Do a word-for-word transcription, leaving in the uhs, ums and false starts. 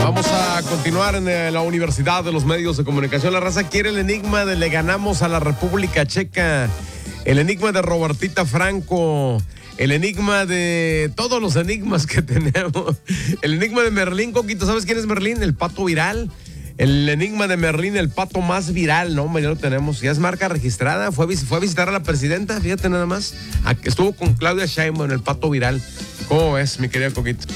Vamos a continuar en eh, la Universidad de los Medios de Comunicación. La raza quiere el enigma de le ganamos a la República Checa, el enigma de Robertita Franco, el enigma de todos los enigmas que tenemos, el enigma de Merlín, Coquito. ¿Sabes quién es Merlín? El pato viral. El enigma de Merlín, el pato más viral, ¿no? Ya lo tenemos, ya es marca registrada. Fue, fue a visitar a la presidenta, fíjate nada más. Estuvo con Claudia Sheinbaum en el pato viral. ¿Cómo ves, mi querida Coquito?